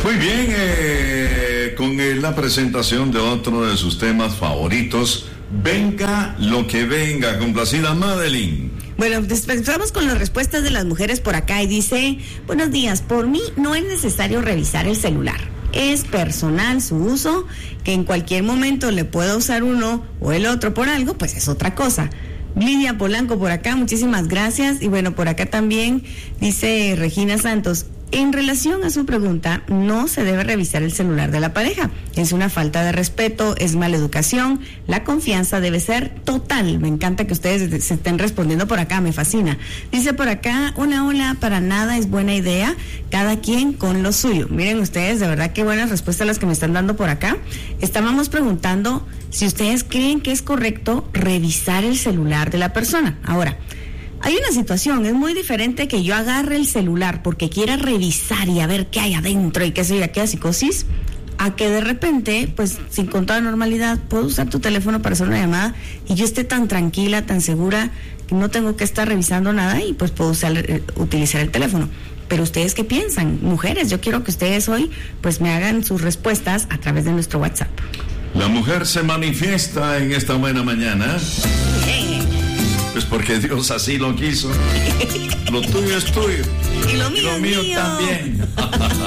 Muy bien, con la presentación de otro de sus temas favoritos, Venga lo que venga, complacida Madeline. Bueno, empezamos con las respuestas de las mujeres por acá y dice: buenos días, por mí no es necesario revisar el celular. Es personal su uso, que en cualquier momento le pueda usar uno o el otro por algo, pues es otra cosa. Lidia Polanco por acá, muchísimas gracias. Y bueno, por acá también dice Regina Santos: en relación a su pregunta, no se debe revisar el celular de la pareja. Es una falta de respeto, es mala educación. La confianza debe ser total. Me encanta que ustedes se estén respondiendo por acá, me fascina. Dice por acá: hola, para nada es buena idea, cada quien con lo suyo. Miren ustedes, de verdad qué buenas respuestas las que me están dando por acá. Estábamos preguntando si ustedes creen que es correcto revisar el celular de la persona. Ahora, hay una situación, es muy diferente que yo agarre el celular porque quiera revisar y a ver qué hay adentro y qué sé yo, qué psicosis, a que de repente, pues sin con toda normalidad, puedo usar tu teléfono para hacer una llamada y yo esté tan tranquila, tan segura, que no tengo que estar revisando nada y pues puedo utilizar el teléfono. Pero ustedes, ¿qué piensan? Mujeres, yo quiero que ustedes hoy pues me hagan sus respuestas a través de nuestro WhatsApp. La mujer se manifiesta en esta buena mañana. Pues porque Dios así lo quiso. Lo tuyo es tuyo. Y lo mío también.